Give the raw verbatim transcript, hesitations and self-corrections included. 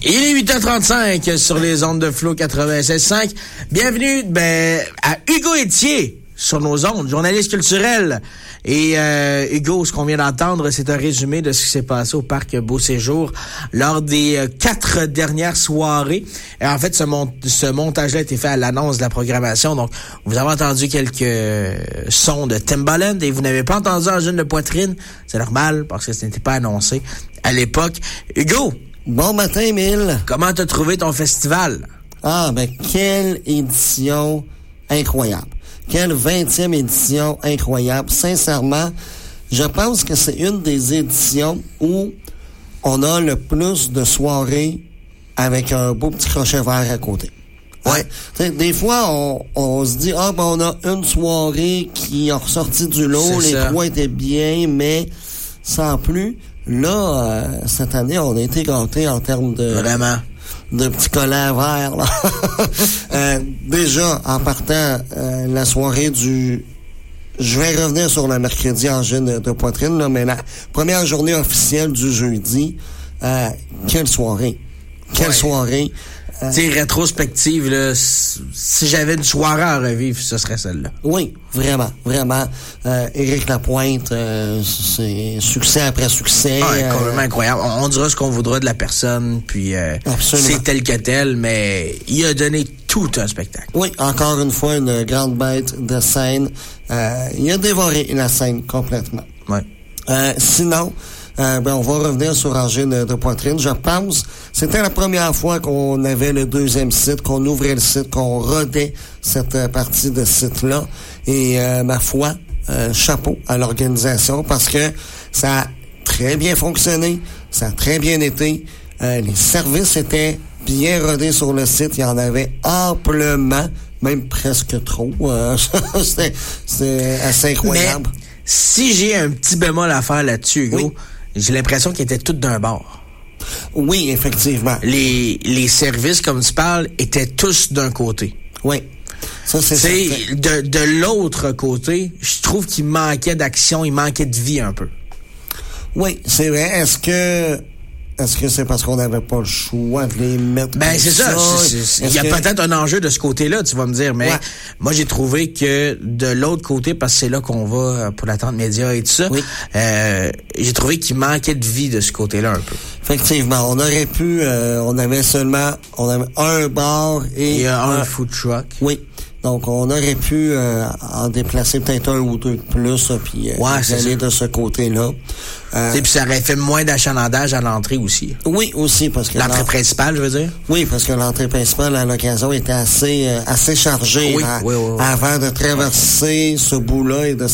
Il est huit heures trente-cinq sur les ondes de Flow quatre-vingt-seize cinq. Bienvenue ben, à Hugo Étier sur nos ondes, journaliste culturel. Et euh, Hugo, ce qu'on vient d'entendre, c'est un résumé de ce qui s'est passé au parc Beau Séjour lors des euh, quatre dernières soirées. Et en fait, ce, mont- ce montage-là a été fait à l'annonce de la programmation. Donc, vous avez entendu quelques euh, sons de Timbaland et vous n'avez pas entendu un jeune de poitrine. C'est normal parce que ce n'était pas annoncé à l'époque. Hugo! Bon matin, Émile. Comment t'as trouvé ton festival? Ah, ben, quelle édition incroyable. Quelle vingtième édition incroyable. Sincèrement, je pense que c'est une des éditions où on a le plus de soirées avec un beau petit crochet vert à côté. Ouais. Hein? Des fois, on, on se dit, ah, ben, on a une soirée qui a ressorti du lot, c'est les ça. trois étaient bien, mais sans plus. Là, euh, cette année, on a été gâtés en termes de... Vraiment. de petits collants verts, là. euh, déjà, en partant, euh, la soirée du... Je vais revenir sur le mercredi en jeune de poitrine, là, mais la première journée officielle du jeudi, euh, quelle soirée. Quelle ouais. soirée. Euh, Tu sais, rétrospective, là, si j'avais une soirée à revivre, ce serait celle-là. Oui, vraiment, vraiment. Euh, Éric Lapointe, euh, c'est succès après succès. Ah, euh, complètement incroyable. On, on dira ce qu'on voudra de la personne, puis euh, c'est tel que tel, mais il a donné tout un spectacle. Oui, encore une fois, une grande bête de scène. Euh, il a dévoré la scène complètement. Ouais. Euh, sinon, euh, ben, on va revenir sur Angine de, de poitrine. Je pense, c'était la première fois qu'on avait le deuxième site, qu'on ouvrait le site, qu'on rodait cette euh, partie de site-là. Et euh, ma foi, euh, chapeau à l'organisation parce que ça a très bien fonctionné, ça a très bien été. Euh, les services étaient bien rodés sur le site. Il y en avait amplement, même presque trop. Euh, c'est, c'est assez incroyable. Mais si j'ai un petit bémol à faire là-dessus, Hugo, oui. J'ai l'impression qu'ils étaient tous d'un bord. Oui, effectivement. Les, les services, comme tu parles, étaient tous d'un côté. Oui. Ça, c'est c'est de, de l'autre côté, je trouve qu'il manquait d'action, il manquait de vie un peu. Oui, c'est vrai. Est-ce que est-ce que c'est parce qu'on n'avait pas le choix de les mettre Ben, c'est ça. ça? C'est, c'est, il y a que... peut-être un enjeu de ce côté-là, tu vas me dire, mais ouais. Moi, j'ai trouvé que de l'autre côté, parce que c'est là qu'on va pour l'attente média et tout ça, oui. euh, j'ai trouvé qu'il manquait de vie de ce côté-là un peu. Effectivement, on aurait pu, euh, on avait seulement, on avait un bar et, et un, un food truck. Oui. Donc, on aurait pu euh, en déplacer peut-être un ou deux de plus, puis euh, ouais, aller de ce côté-là. Euh, puis ça aurait fait moins d'achalandage à l'entrée aussi. Oui, aussi, parce que... L'entrée principale, je veux dire? Oui, parce que l'entrée principale, à l'occasion, était assez euh, assez chargée oui, hein, oui, oui, oui. avant de traverser ce bout-là et de